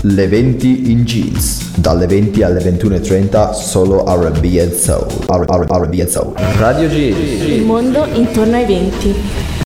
Le 20 in jeans, dalle 20 alle 21:30 solo R&B and Soul. R&B and Soul. Radio G. Il mondo intorno ai 20.